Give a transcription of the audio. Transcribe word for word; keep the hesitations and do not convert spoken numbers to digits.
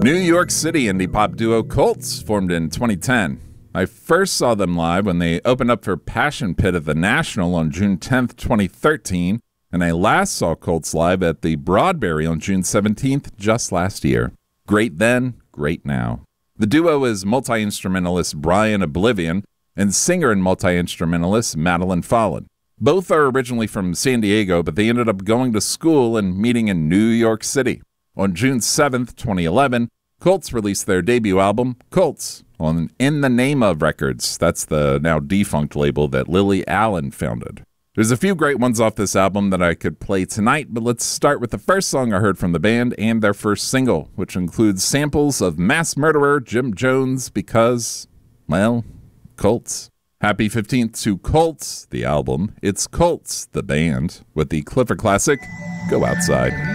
New York City indie pop duo Colts formed in twenty ten. I first saw them live when they opened up for Passion Pit at the National on June tenth, twenty thirteen, and I last saw Colts live at the Broadberry on June seventeenth, just last year. Great then, great now. The duo is multi-instrumentalist Brian Oblivion and singer and multi-instrumentalist Madeline Fallon. Both are originally from San Diego, but they ended up going to school and meeting in New York City. On June seventh, twenty eleven, Colts released their debut album, Colts, on In the Name of Records. That's the now defunct label that Lily Allen founded. There's a few great ones off this album that I could play tonight, but let's start with the first song I heard from the band and their first single, which includes samples of mass murderer Jim Jones because, well, Colts. Happy fifteenth to Colts, the album. It's Colts, the band, with the Clifford classic, Go Outside.